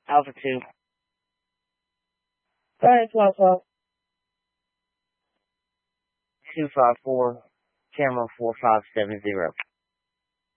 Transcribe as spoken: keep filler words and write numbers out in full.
Alpha two. Go ahead, twelve twelve. two five four, camera four five seven zero.